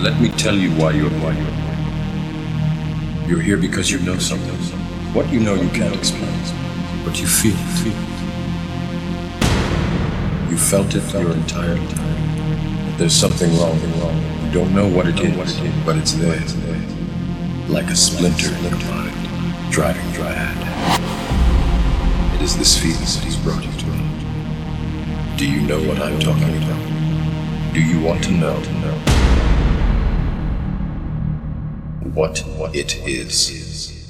Let me tell you why you're here. You're here because you know something. What you know you can't explain, but you feel it. You felt it your entire time. There's something wrong. You don't know what it is, but it's there. Like a splinter in your mind, driving mad. It is this feeling that he's brought you to me. Do you know what I'm talking about? Do you want to know? What it is.